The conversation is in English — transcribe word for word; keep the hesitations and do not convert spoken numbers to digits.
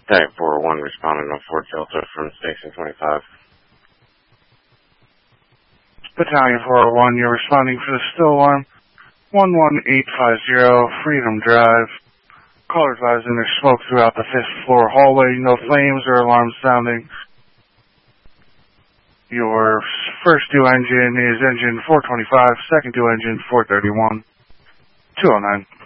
Type four one responding to Fort Delta from Station twenty-five. Battalion four oh one, you're responding for the still alarm. one one eight five zero, Freedom Drive. Caller advising there's smoke throughout the fifth floor hallway. No flames or alarms sounding. Your first due engine is engine four twenty-five, second due engine four thirty-one. two oh nine.